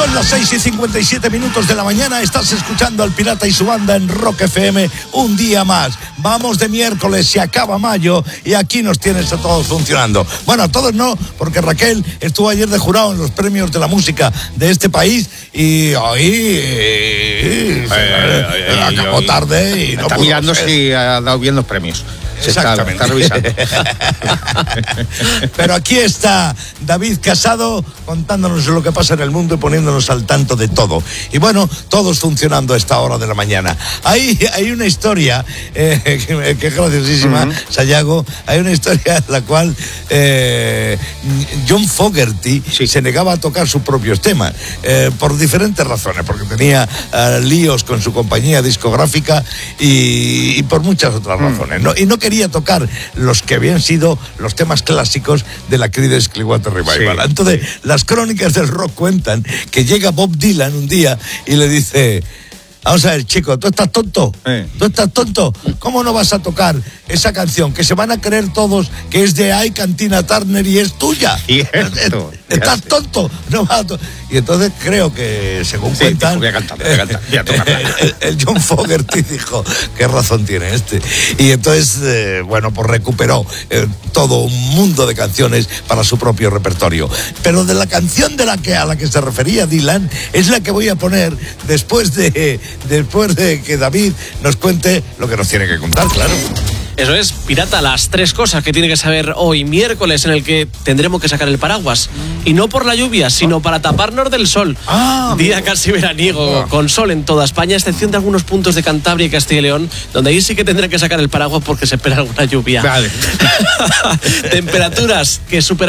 Son las 6:57 de la mañana. Estás escuchando al Pirata y su banda en Rock FM un día más. Vamos de miércoles, se acaba mayo y aquí nos tienes a todos funcionando. Bueno, a todos no, porque Raquel estuvo ayer de jurado en los premios de la música de este país y hoy acabó tarde y no está mirando si ha dado bien los premios. Exactamente. Está revisando. Pero aquí está David Casado contándonos lo que pasa en el mundo y poniéndonos al tanto de todo. Y bueno, todos funcionando a esta hora de la mañana. Hay una historia que es graciosísima, Sayago. Hay una historia en la cual John Fogerty se negaba a tocar sus propios temas por diferentes razones, porque tenía líos con su compañía discográfica y por muchas otras razones, ¿no? Y no quería tocar los que habían sido los temas clásicos de la Creedence Clearwater Revival. Sí. Entonces, las crónicas del rock cuentan que llega Bob Dylan un día y le dice: vamos a ver, chico, ¿tú estás tonto? ¿Tú estás tonto? ¿Cómo no vas a tocar esa canción que se van a creer todos que es de Ike and Tina Turner y es tuya? ¿Estás tonto? No vas a y entonces creo que, según cuentan, voy a cantar. El John Fogerty dijo: ¿qué razón tiene este? Y entonces, pues recuperó todo un mundo de canciones para su propio repertorio. Pero de la canción a la que se refería Dylan es la que voy a poner después de que David nos cuente lo que nos tiene que contar, claro. Eso es, Pirata, las 3 cosas que tiene que saber hoy, miércoles, en el que tendremos que sacar el paraguas. Y no por la lluvia, sino para taparnos del sol. Día casi veraniego, con sol en toda España, a excepción de algunos puntos de Cantabria y Castilla y León, donde ahí sí que tendrán que sacar el paraguas porque se espera alguna lluvia. Vale. Temperaturas que superan